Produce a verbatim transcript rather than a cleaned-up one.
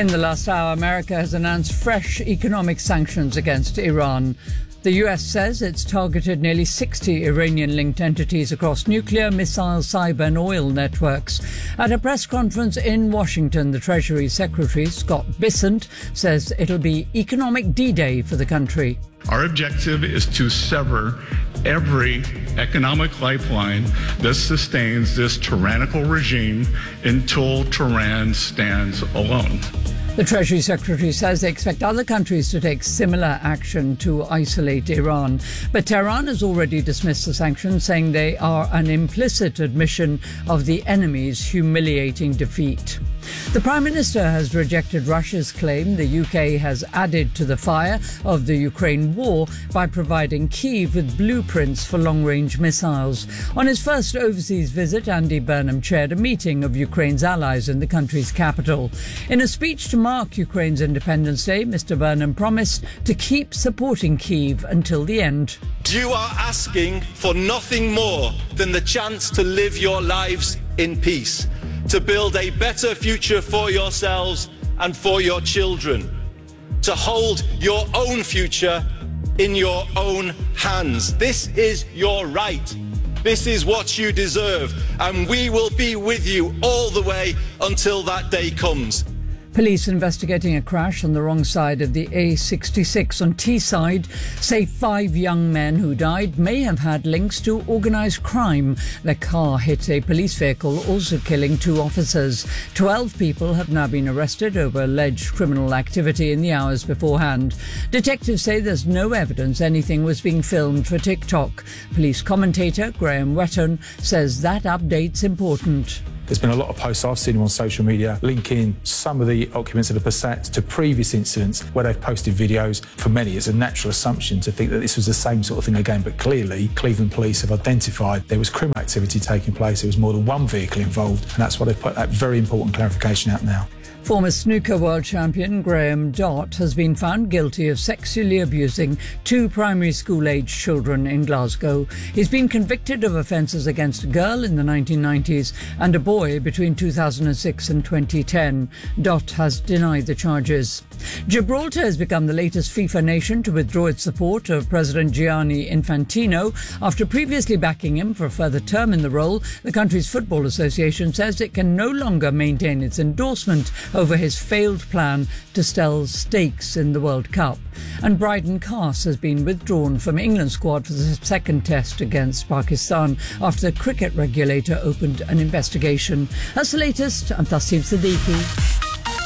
In the last hour, America has announced fresh economic sanctions against Iran. The U S says it's targeted nearly sixty Iranian-linked entities across nuclear, missile, cyber and oil networks. At a press conference in Washington, the Treasury Secretary, Scott Bessent, says it'll be economic D-Day for the country. Our objective is to sever every economic lifeline that sustains this tyrannical regime until Tehran stands alone. The Treasury Secretary says they expect other countries to take similar action to isolate Iran. But Tehran has already dismissed the sanctions, saying they are an implicit admission of the enemy's humiliating defeat. The Prime Minister has rejected Russia's claim the U K has added to the fire of the Ukraine war by providing Kyiv with blueprints for long-range missiles. On his first overseas visit, Andy Burnham chaired a meeting of Ukraine's allies in the country's capital. In a speech to mark Ukraine's Independence Day, Mr Burnham promised to keep supporting Kyiv until the end. You are asking for nothing more than the chance to live your lives in peace, to build a better future for yourselves and for your children, to hold your own future in your own hands. This is your right. This is what you deserve, and we will be with you all the way until that day comes. Police investigating a crash on the wrong side of the A sixty-six on Teesside say five young men who died may have had links to organised crime. Their car hit a police vehicle, also killing two officers. Twelve people have now been arrested over alleged criminal activity in the hours beforehand. Detectives say there's no evidence anything was being filmed for TikTok. Police commentator Graham Wetton says that update's important. There's been a lot of posts I've seen on social media linking some of the occupants of the Passat to previous incidents where they've posted videos. For many, it's a natural assumption to think that this was the same sort of thing again, but clearly Cleveland police have identified there was criminal activity taking place. There was more than one vehicle involved, and that's why they've put that very important clarification out now. Former snooker world champion Graham Dott has been found guilty of sexually abusing two primary school-aged children in Glasgow. He's been convicted of offences against a girl in the nineteen nineties and a boy between two thousand six and twenty ten. Dott has denied the charges. Gibraltar has become the latest FIFA nation to withdraw its support of President Gianni Infantino. After previously backing him for a further term in the role, the country's football association says it can no longer maintain its endorsement over his failed plan to sell stakes in the World Cup. And Bryden Cass has been withdrawn from England squad for the second test against Pakistan after the cricket regulator opened an investigation. That's the latest. I'm Tassim Siddiqui.